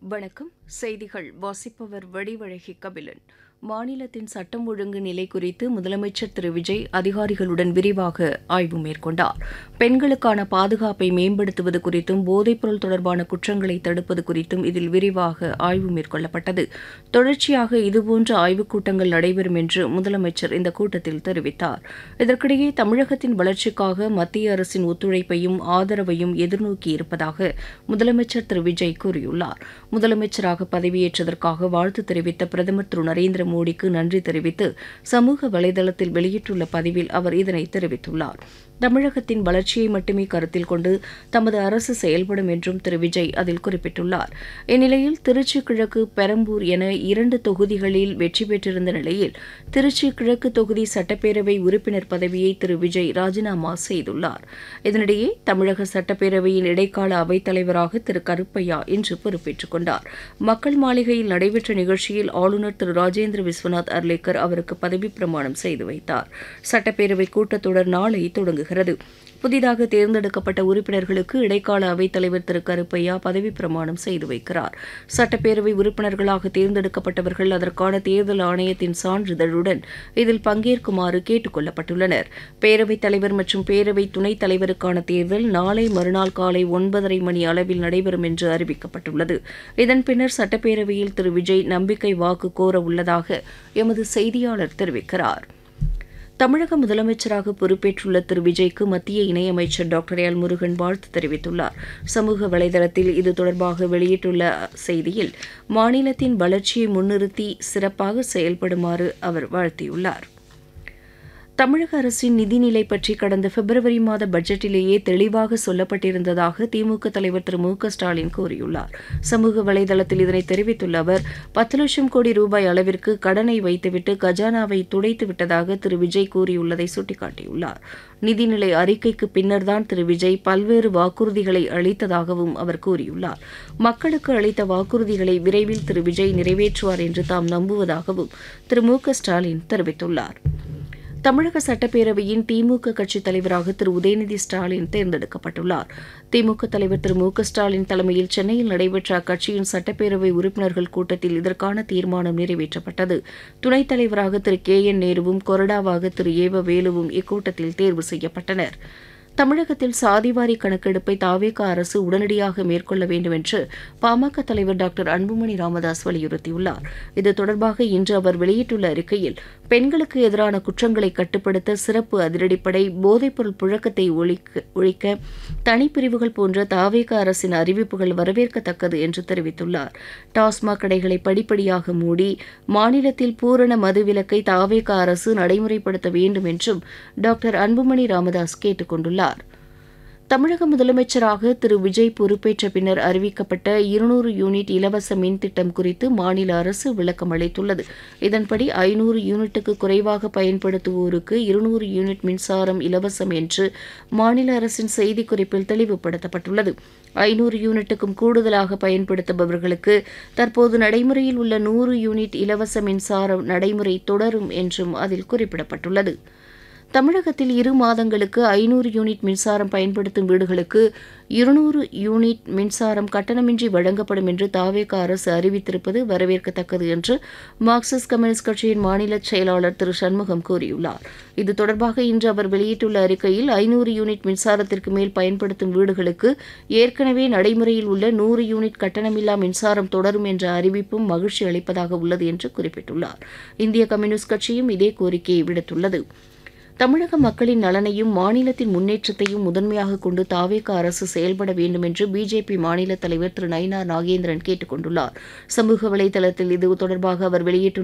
வணக்கம். செய்திகள் வாசிப்பவர் வடிவழகி கபிலன். மாநிலத்தின் சட்டம் ஒழுங்கு நிலை குறித்து முதலமைச்சர் திரு விஜய் அதிகாரிகளுடன் விரிவாக ஆய்வு மேற்கொண்டார். பெண்களுக்கான பாதுகாப்பை மேம்படுத்துவது குறித்தும் போதைப்பொருள் தொடர்பான குற்றங்களை தடுப்பது குறித்தும் இதில் விரிவாக ஆய்வு மேற்கொள்ளப்பட்டது. தொடர்ச்சியாக இதுபோன்ற ஆய்வுக் கூட்டங்கள் நடைபெறும் என்று முதலமைச்சர் இந்த கூட்டத்தில் தெரிவித்தார். இதற்கிடையே தமிழகத்தின் வளர்ச்சிக்காக மத்திய அரசின் ஒத்துழைப்பையும் ஆதரவையும் எதிர்நோக்கியிருப்பதாக முதலமைச்சர் திரு விஜய் கூறியுள்ளார். முதலமைச்சராக பதவியேற்றதற்காக வாழ்த்து தெரிவித்த பிரதமர் திரு நரேந்திர மோடிக்கு நன்றி தெரிவித்து சமூக வலைதளத்தில் வெளியிட்டுள்ள பதிவில் அவர் இதனை தெரிவித்துள்ளார். தமிழகத்தின் வளர்ச்சியை மட்டுமே கருத்தில் கொண்டு தமது அரசு செயல்படும் என்றும் திரு விஜய் அதில் குறிப்பிட்டுள்ளார். இந்நிலையில் திருச்சி கிழக்கு, பெரம்பூர் என 2 தொகுதிகளில் வெற்றி பெற்றிருந்த நிலையில் திருச்சி கிழக்கு தொகுதி சட்டப்பேரவை உறுப்பினர் பதவியை திரு விஜய் ராஜினாமா செய்துள்ளார். இதனிடையே தமிழக சட்டப்பேரவையின் இடைக்கால அவைத்தலைவராக திரு கருப்பையா இன்று பொறுப்பேற்றுக் கொண்டார். மக்கள் மாளிகையில் நடைபெற்ற நிகழ்ச்சியில் ஆளுநர் திரு ராஜேந்திர விஸ்வநாத் அர்லேக்கர் அவருக்கு பதவிப் பிரமாணம் செய்து வைத்தார். சட்டப்பேரவை கூட்டத்தொடர் நாளை தொடங்குகிறது. புதிதாக தேர்ந்தெடுக்கப்பட்ட உறுப்பினர்களுக்கு இடைக்கால அவைத்தலைவர் திரு கருப்பையா பதவிப் பிரமாணம் செய்து வைக்கிறார். சட்டப்பேரவை உறுப்பினர்களாக தேர்ந்தெடுக்கப்பட்டவர்கள் அதற்கான தேர்தல் ஆணையத்தின் சான்றிதழுடன் இதில் பங்கேற்குமாறு கேட்டுக் கொள்ளப்பட்டுள்ளனர். பேரவைத் தலைவர் மற்றும் பேரவை துணைத் தலைவருக்கான தேர்தல் நாளை மறுநாள் காலை 9:30 மணி அளவில் நடைபெறும் என்று அறிவிக்கப்பட்டுள்ளது. இதன் பின்னர் சட்டப்பேரவையில் திரு விஜய் நம்பிக்கை வாக்கு கோர உள்ளதாக எமது செய்தியாளர் தெரிவிக்கிறார். தமிழக முதலமைச்சராக பொறுப்பேற்றுள்ள திரு விஜய்க்கு மத்திய இணையமைச்சர் டாக்டர் எல் முருகன் வாழ்த்து தெரிவித்துள்ளார். சமூக வலைதளத்தில் இது தொடர்பாக வெளியிட்டுள்ள செய்தியில் மாநிலத்தின் வளர்ச்சியை முன்னிறுத்தி சிறப்பாக செயல்படுமாறு அவர் வாழ்த்தியுள்ளார். தமிழக அரசின் நிதிநிலை பற்றி கடந்த பிப்ரவரி மாத பட்ஜெட்டிலேயே தெளிவாக சொல்லப்பட்டிருந்ததாக திமுக தலைவர் திரு மு.க.ஸ்டாலின் கூறியுள்ளார். சமூக வலைதளத்தில் இதனை தெரிவித்துள்ள அவர் 10 லட்சம் கோடி ரூபாய் அளவிற்கு கடனை வைத்துவிட்டு கஜானாவை துடைத்து விட்டதாக திரு விஜய் கூறியுள்ளதை சுட்டிக்காட்டியுள்ளார். நிதிநிலை அறிக்கைக்கு பின்னர்தான் திரு விஜய் பல்வேறு வாக்குறுதிகளை அளித்ததாகவும் அவர் கூறியுள்ளார். மக்களுக்கு அளித்த வாக்குறுதிகளை விரைவில் திரு விஜய் நிறைவேற்றுவார் என்று தாம் நம்புவதாகவும் திரு மு.க.ஸ்டாலின் தெரிவித்துள்ளார். தமிழக சட்டப்பேரவையின் திமுக கட்சித் தலைவராக திரு உதயநிதி ஸ்டாலின் தேர்ந்தெடுக்கப்பட்டுள்ளார். திமுக தலைவர் திரு மு.க.ஸ்டாலின் தலைமையில் சென்னையில் நடைபெற்ற அக்கட்சியின் சட்டப்பேரவை உறுப்பினர்கள் கூட்டத்தில் இதற்கான தீர்மானம் நிறைவேற்றப்பட்டது. துணைத் தலைவராக திரு கே.என். நேருவும் கொறடாவாக திரு ஏவ வேலுவும் இக்கூட்டத்தில் தேர்வு செய்யப்பட்டனர். தமிழகத்தில் சாதிவாரி கணக்கெடுப்பை தாவேக அரசு உடனடியாக மேற்கொள்ள வேண்டும் என்று பாமக தலைவர் டாக்டர் அன்புமணி ராமதாஸ் வலியுறுத்தியுள்ளார். இது தொடர்பாக இன்று அவர் வெளியிட்டுள்ள அறிக்கையில் பெண்களுக்கு எதிரான குற்றங்களை கட்டுப்படுத்த சிறப்பு அதிரடிப்படை, போதைப்பொருள் புழக்கத்தை ஒழிக்க தனிப்பிரிவுகள் போன்ற தாவேக அரசின் அறிவிப்புகள் வரவேற்கத்தக்கது என்று தெரிவித்துள்ளார். டாஸ்மாக் கடைகளை படிப்படியாக மூடி மாநிலத்தில் பூரண மதுவிலக்கை தாவேக அரசு நடைமுறைப்படுத்த வேண்டும் என்றும் டாக்டர் அன்புமணி ராமதாஸ் கேட்டுக் கொண்டுள்ளார். தமிழக முதலமைச்சராக திரு விஜய் பொறுப்பேற்ற பின்னர் அறிவிக்கப்பட்ட 200 யூனிட் இலவச மின் திட்டம் குறித்து மாநில அரசு விளக்கம் அளித்துள்ளது. இதன்படி 500 யூனிட்டுக்கு குறைவாக பயன்படுத்துவோருக்கு 200 யூனிட் மின்சாரம் இலவசம் என்று மாநில அரசின் செய்திக்குறிப்பில் தெளிவுபடுத்தப்பட்டுள்ளது. 500 யூனிட்டுக்கும் கூடுதலாக பயன்படுத்துபவர்களுக்கு தற்போது நடைமுறையில் உள்ள 100 யூனிட் இலவச மின்சாரம் நடைமுறை தொடரும் என்றும் அதில் குறிப்பிடப்பட்டுள்ளது. தமிழகத்தில் 2 மாதங்களுக்கு 500 யூனிட் மின்சாரம் பயன்படுத்தும் வீடுகளுக்கு 200 யூனிட் மின்சாரம் கட்டணமின்றி வழங்கப்படும் என்று தாவேக அரசு அறிவித்திருப்பது வரவேற்கத்தக்கது என்று மார்க்சிஸ்ட் கம்யூனிஸ்ட் கட்சியின் மாநில செயலாளர் திரு சண்முகம் கூறியுள்ளார். இது தொடர்பாக இன்று அவர் வெளியிட்டுள்ள அறிக்கையில் 500 யூனிட் மின்சாரத்திற்கு மேல் பயன்படுத்தும் வீடுகளுக்கு ஏற்கனவே நடைமுறையில் உள்ள 100 யூனிட் கட்டணமில்லா மின்சாரம் தொடரும் என்ற அறிவிப்பும் மகிழ்ச்சி அளிப்பதாக உள்ளது என்று குறிப்பிட்டுள்ளார். இந்திய கம்யூனிஸ்ட் கட்சியும் இதே கோரிக்கையை விடுத்துள்ளது. தமிழக மக்களின் நலனையும் மாநிலத்தின் முன்னேற்றத்தையும் முதன்மையாக கொண்டு தாவேக அரசு செயல்பட வேண்டும் என்று பிஜேபி மாநில தலைவர் திரு நயினார் நாகேந்திரன் கேட்டுக் கொண்டுள்ளார். சமூக வலைதளத்தில் இது தொடர்பாக அவர் வெளியிட்டுள்ள